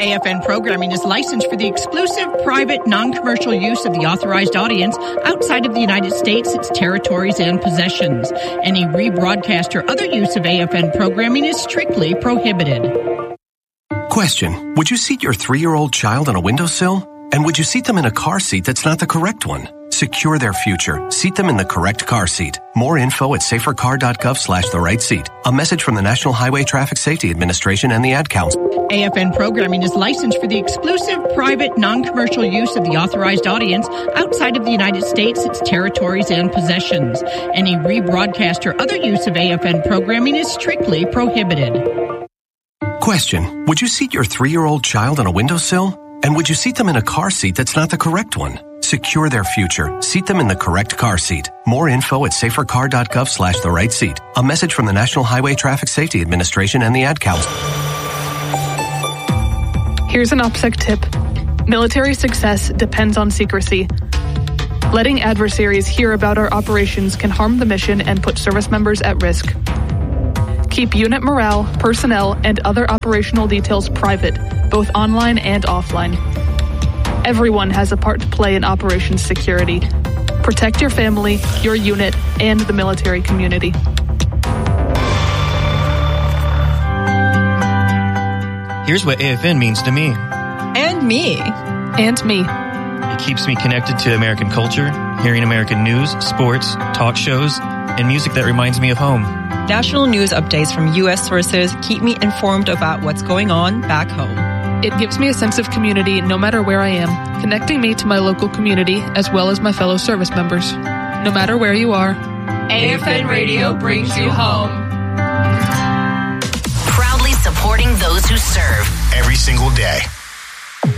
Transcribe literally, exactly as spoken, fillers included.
A F N programming is licensed for the exclusive, private, non-commercial use of the authorized audience outside of the United States, its territories, and possessions. Any rebroadcast or other use of A F N programming is strictly prohibited. Question. Would you seat your three-year-old child on a windowsill? And would you seat them in a car seat that's not the correct one? Secure their future. Seat them in the correct car seat. More info at safercar.gov slash the right seat. A message from the National Highway Traffic Safety Administration and the Ad Council. A F N programming is licensed for the exclusive, private, non-commercial use of the authorized audience outside of the United States, its territories, and possessions. Any rebroadcast or other use of A F N programming is strictly prohibited. Question. Would you seat your three-year-old child on a windowsill? And would you seat them in a car seat that's not the correct one? Secure their future. Seat them in the correct car seat. More info at safercar.gov slash the right seat. A message from the National Highway Traffic Safety Administration and the Ad Council. Here's an OPSEC tip. Military success depends on secrecy. Letting adversaries hear about our operations can harm the mission and put service members at risk. Keep unit morale, personnel, and other operational details private, both online and offline. Everyone has a part to play in operations security. Protect your family, your unit, and the military community. Here's what A F N means to me. And me. And me. It keeps me connected to American culture, hearing American news, sports, talk shows, and music that reminds me of home. National news updates from U S sources keep me informed about what's going on back home. It gives me a sense of community no matter where I am, connecting me to my local community as well as my fellow service members. No matter where you are, A F N Radio brings you home. Proudly supporting those who serve every single day.